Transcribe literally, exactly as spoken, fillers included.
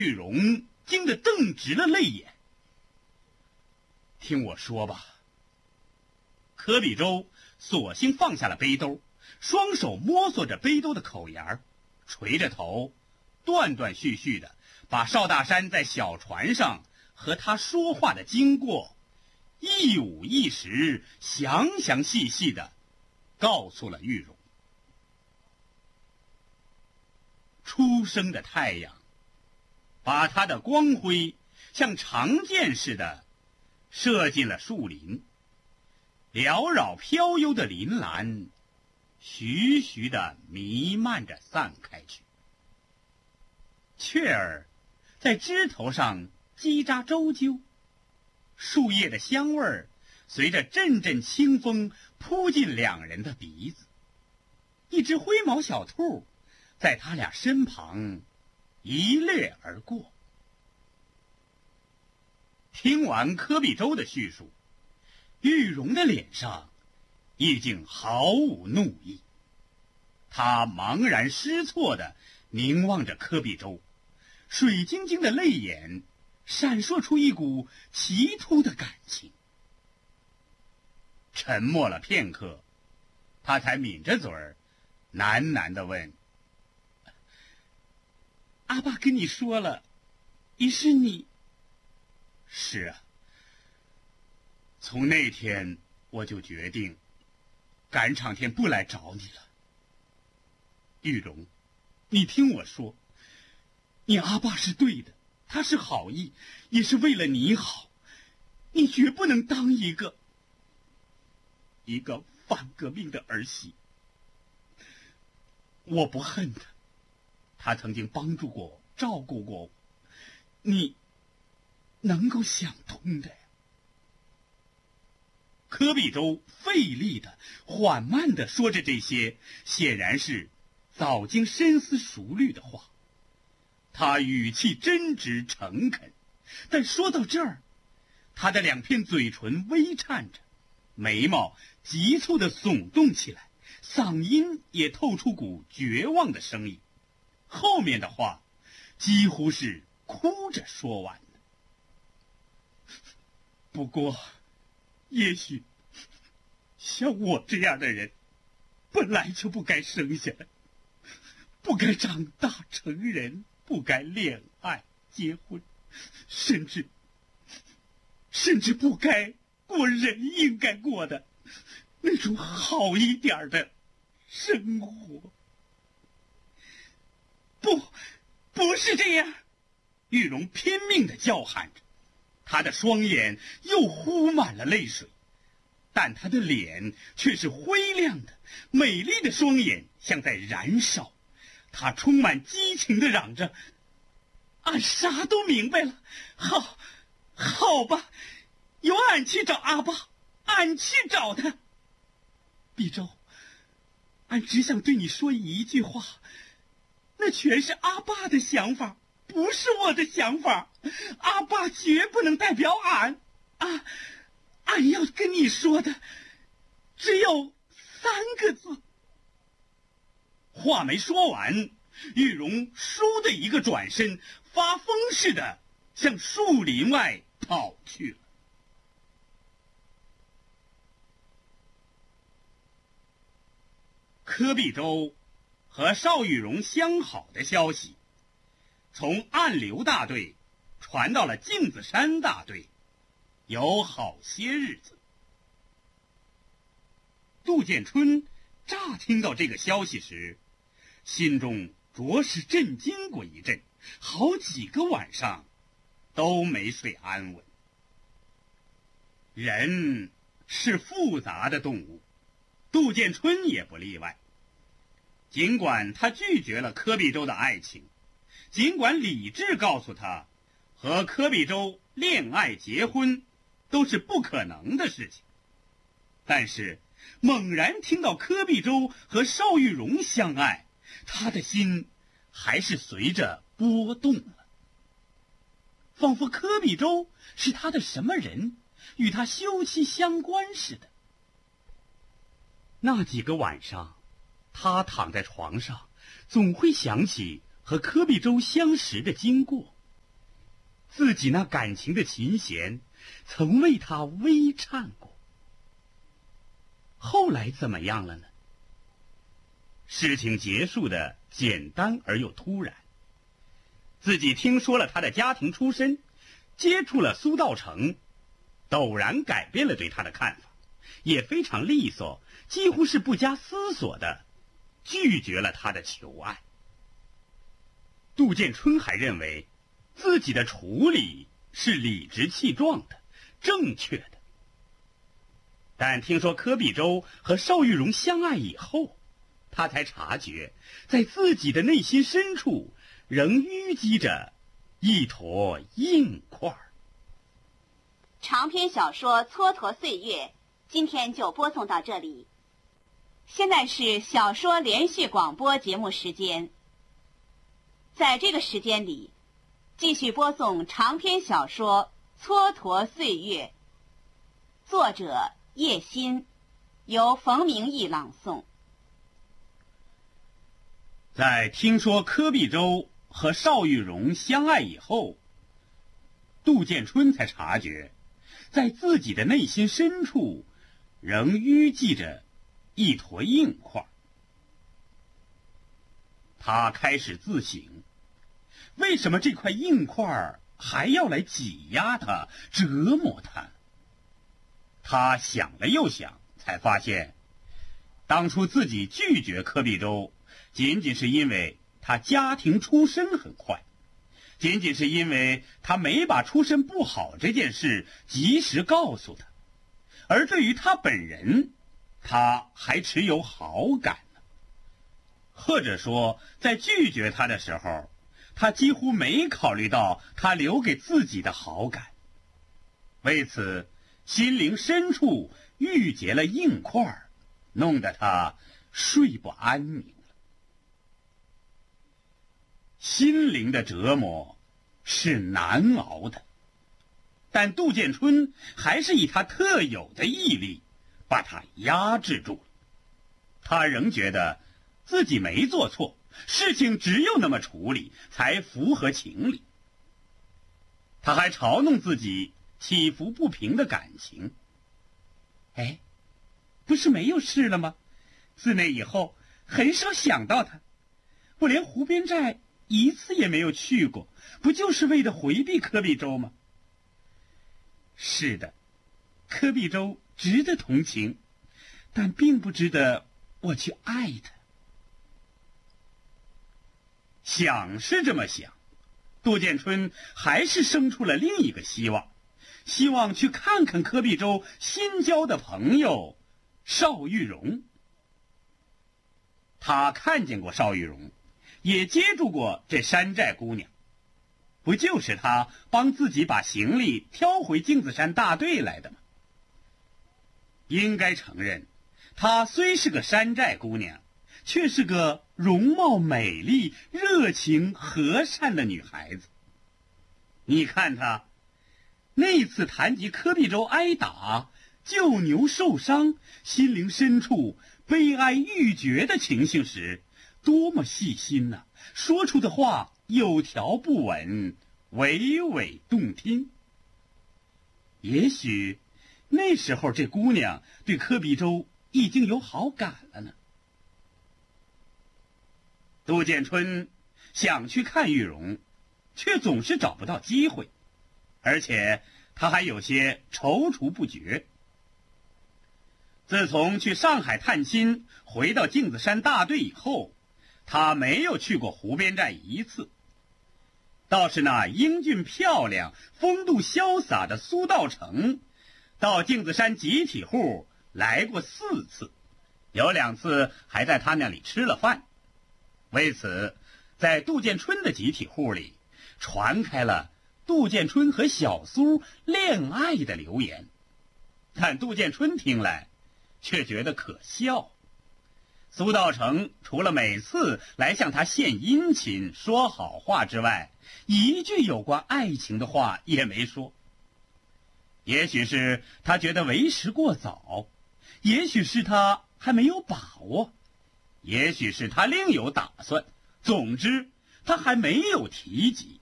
玉荣惊得瞪直了泪眼。听我说吧。柯比洲索性放下了背兜，双手摸索着背兜的口沿儿，垂着头，断断续续的把邵大山在小船上和他说话的经过一五一十、详详细细的告诉了玉荣。初升的太阳把它的光辉像长箭似的射进了树林，缭绕飘悠的林岚徐徐地弥漫着散开去。雀儿在枝头上叽喳周啾，树叶的香味儿随着阵阵清风扑进两人的鼻子。一只灰毛小兔在他俩身旁一掠而过。听完柯比洲的叙述，玉荣的脸上已经毫无怒意，他茫然失措地凝望着柯比洲，水晶晶的泪眼闪烁出一股奇突的感情。沉默了片刻，他才抿着嘴儿喃喃地问：阿爸跟你说了，于是你……是啊，从那天我就决定赶场天不来找你了。玉荣，你听我说，你阿爸是对的，他是好意，也是为了你好，你绝不能当一个一个反革命的儿媳。我不恨他，他曾经帮助过我，照顾过我，你能够想通的呀。柯比洲费力的、缓慢的说着这些，显然是早经深思熟虑的话。他语气真挚诚恳，但说到这儿，他的两片嘴唇微颤着，眉毛急促地耸动起来，嗓音也透出股绝望的声音。后面的话几乎是哭着说完的。不过，也许像我这样的人，本来就不该生下来，不该长大成人，不该恋爱结婚，甚至甚至不该过人应该过的那种好一点的生活。不，不是这样！玉荣拼命地叫喊着，他的双眼又糊满了泪水，但他的脸却是灰亮的，美丽的双眼像在燃烧。他充满激情地嚷着：俺啥都明白了，好，好吧，由俺去找阿爸，俺去找他。比州，俺只想对你说一句话，那全是阿爸的想法，不是我的想法。阿爸绝不能代表俺，啊，俺要跟你说的只有三个字。话没说完，玉荣倏的一个转身，发疯似的向树林外跑去了。柯比洲和邵玉荣相好的消息从暗流大队传到了镜子山大队，有好些日子。杜建春乍听到这个消息时，心中着实震惊过一阵，好几个晚上都没睡安稳。人是复杂的动物，杜建春也不例外。尽管他拒绝了柯比洲的爱情，尽管理智告诉他和柯比洲恋爱结婚都是不可能的事情，但是猛然听到柯比洲和邵玉荣相爱，他的心还是随着波动了，仿佛柯比洲是他的什么人，与他休戚相关似的。那几个晚上，他躺在床上，总会想起和柯比洲相识的经过， 自己那感情的琴弦曾为他微颤过。后来怎么样了呢？事情结束的简单而又突然。自己听说了他的家庭出身，接触了苏道成，陡然改变了对他的看法，也非常利索，几乎是不加思索的拒绝了他的求爱。杜建春还认为自己的处理是理直气壮的、正确的。但听说柯必洲和邵玉荣相爱以后，他才察觉，在自己的内心深处仍淤积着一坨硬块。 长篇小说《蹉跎岁月》今天就播送到这里。现在是小说连续广播节目时间。在这个时间里，继续播送长篇小说《蹉跎岁月》，作者叶欣，由冯明义朗诵。 在听说柯必洲和邵玉荣相爱以后，杜建春才察觉，在自己的内心深处仍淤积着一坨硬块。他开始自省，为什么这块硬块还要来挤压他、折磨他？他想了又想，才发现当初自己拒绝柯必洲，仅仅是因为他家庭出身很快，仅仅是因为他没把出身不好这件事及时告诉他，而对于他本人，他还持有好感呢。或者说，在拒绝他的时候，他几乎没考虑到他留给自己的好感，为此心灵深处郁结了硬块，弄得他睡不安宁了。心灵的折磨是难熬的，但杜建春还是以他特有的毅力把他压制住了。他仍觉得自己没做错，事情只有那么处理才符合情理。他还嘲弄自己起伏不平的感情。哎，不是没有事了吗？自那以后很少想到他，我连湖边寨一次也没有去过，不就是为了回避柯必洲吗？是的，柯必洲值得同情，但并不值得我去爱他。想是这么想，杜建春还是生出了另一个希望，希望去看看柯必洲新交的朋友邵玉荣。他看见过邵玉荣，也接触过这山寨姑娘，不就是他帮自己把行李挑回镜子山大队来的吗？应该承认，她虽是个山寨姑娘，却是个容貌美丽、热情和善的女孩子。你看她那次谈及柯必洲挨打、救牛受伤，心灵深处悲哀欲绝的情形时，多么细心呐、啊！说出的话有条不紊，娓娓动听。也许那时候这姑娘对柯必洲已经有好感了呢。杜建春想去看玉荣，却总是找不到机会，而且他还有些踌躇不决。自从去上海探亲，回到镜子山大队以后，他没有去过湖边寨一次，倒是那英俊漂亮、风度潇洒的苏道成，到镜子山集体户来过四次，有两次还在他那里吃了饭。为此，在杜建春的集体户里传开了杜建春和小苏恋爱的流言，但杜建春听来却觉得可笑。苏道成除了每次来向他献殷勤、说好话之外，一句有关爱情的话也没说。也许是他觉得为时过早，也许是他还没有把握，也许是他另有打算，总之他还没有提及。